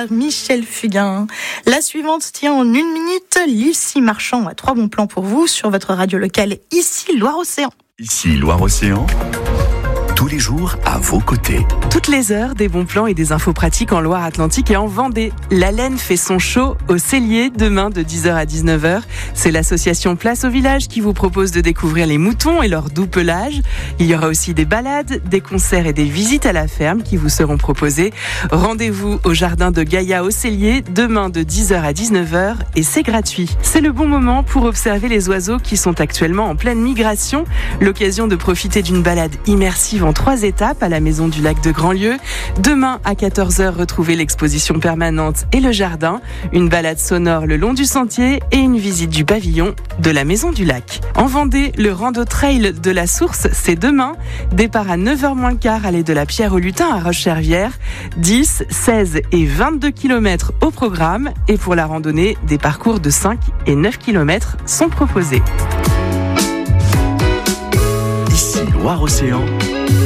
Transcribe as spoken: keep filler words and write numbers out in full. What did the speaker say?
par Michel Fugain. La suivante tient en une minute. Lucie Marchand a trois bons plans pour vous sur votre radio locale ici Loire-Océan. Ici Loire-Océan. Tous les jours à vos côtés. Toutes les heures, des bons plans et des infos pratiques en Loire-Atlantique et en Vendée. La Laine fait son show au Cellier demain de dix heures à dix-neuf heures. C'est l'association Place au Village qui vous propose de découvrir les moutons et leur doux pelage. Il y aura aussi des balades, des concerts et des visites à la ferme qui vous seront proposées. Rendez-vous au jardin de Gaïa au Cellier demain de dix heures à dix-neuf heures et c'est gratuit. C'est le bon moment pour observer les oiseaux qui sont actuellement en pleine migration. L'occasion de profiter d'une balade immersive en trois étapes à la maison du lac de Grandlieu. Demain à quatorze heures, retrouvez l'exposition permanente et le jardin, une balade sonore le long du sentier et une visite du pavillon de la maison du lac. En Vendée, le rando trail de la Source, c'est demain. Départ à neuf heures moins le quart, allée de la Pierre au Lutin à Roche-Chervière. dix, seize et vingt-deux kilomètres au programme. Et pour la randonnée, des parcours de cinq et neuf kilomètres sont proposés. Ici Loire-Océan.